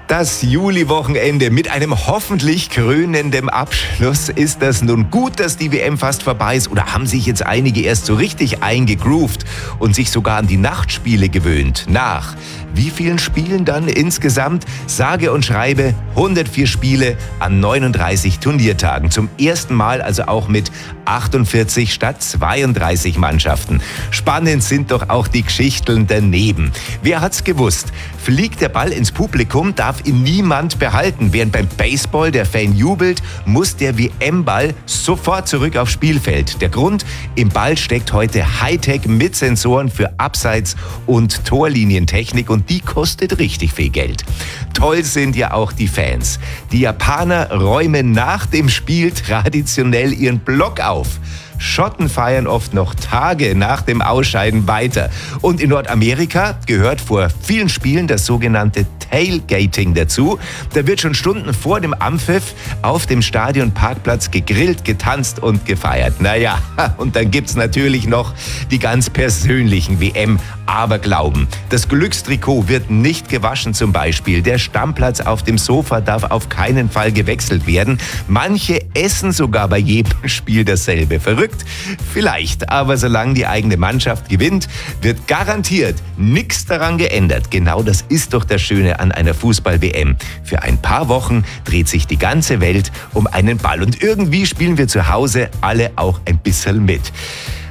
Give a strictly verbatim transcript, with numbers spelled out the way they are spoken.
Das Juli-Wochenende mit einem hoffentlich krönenden Abschluss. Ist das nun gut, dass die W M fast vorbei ist? Oder haben sich jetzt einige erst so richtig eingegroovt und sich sogar an die Nachtspiele gewöhnt? Nach wie vielen Spielen dann insgesamt? Sage und schreibe hundertvier Spiele an neununddreißig Turniertagen. Zum ersten Mal also auch mit achtundvierzig statt zweiunddreißig Mannschaften. Spannend sind doch auch die Geschichten daneben. Wer hat's gewusst? Fliegt der Ball ins Publikum, darf ihn niemand behalten. Während beim Baseball der Fan jubelt, muss der W M-Ball sofort zurück aufs Spielfeld. Der Grund? Im Ball steckt heute Hightech mit Sensoren für Abseits- und Torlinientechnik und die kostet richtig viel Geld. Toll sind ja auch die Fans. Die Japaner räumen nach dem Spiel traditionell ihren Block auf. Schotten feiern oft noch Tage nach dem Ausscheiden weiter. Und in Nordamerika gehört vor vielen Spielen das sogenannte Tailgating dazu. Da wird schon Stunden vor dem Anpfiff auf dem Stadionparkplatz gegrillt, getanzt und gefeiert. Naja, und dann gibt's natürlich noch die ganz persönlichen W M-Aberglauben. Das Glückstrikot wird nicht gewaschen zum Beispiel. Der Stammplatz auf dem Sofa darf auf keinen Fall gewechselt werden. Manche essen sogar bei jedem Spiel dasselbe. Verrückt? Vielleicht, aber solange die eigene Mannschaft gewinnt, wird garantiert nichts daran geändert. Genau das ist doch das Schöne an einer Fußball-W M. Für ein paar Wochen dreht sich die ganze Welt um einen Ball und irgendwie spielen wir zu Hause alle auch ein bisschen mit.